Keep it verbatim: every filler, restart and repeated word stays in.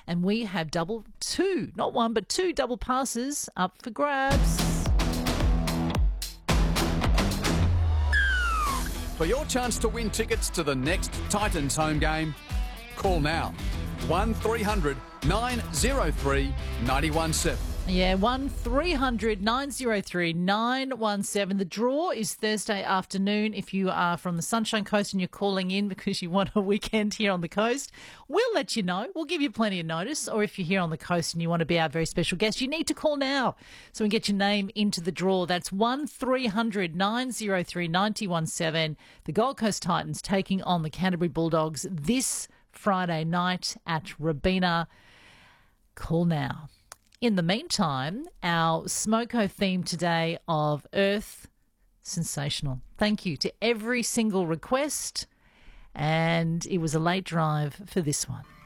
And we have double two, not one, but two double passes up for grabs. For your chance to win tickets to the next Titans home game, call now. one three hundred nine oh three nine one seven. Yeah, one three hundred nine oh three nine one seven. The draw is Thursday afternoon. If you are from the Sunshine Coast and you're calling in because you want a weekend here on the coast, we'll let you know. We'll give you plenty of notice. Or if you're here on the coast and you want to be our very special guest, you need to call now so we can get your name into the draw. That's one three hundred nine oh three nine one seven. The Gold Coast Titans taking on the Canterbury Bulldogs this Friday night at Robina. Call now. In the meantime, our Smoko theme today of Earth, sensational. Thank you to every single request, and it was a late drive for this one.